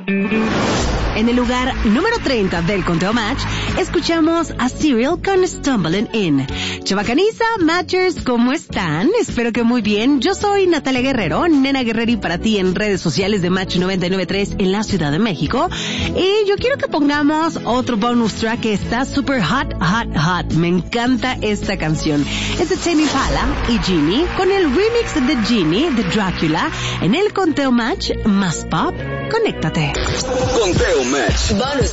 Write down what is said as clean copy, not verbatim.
En el lugar número 30 del Conteo Match, escuchamos a Serial con Stumbling In. Chavacaniza, Matchers, ¿cómo están? Espero que muy bien. Yo soy Natalia Guerrero, Nena Guerreri para ti en redes sociales de Match 99.3 en la Ciudad de México. Y yo quiero que pongamos otro bonus track que está super hot, hot, hot. Me encanta esta canción. Es de Tame Impala y Genie con el remix de Genie de Drácula en el Conteo Match más pop. Conéctate. Conteo Match. Bonus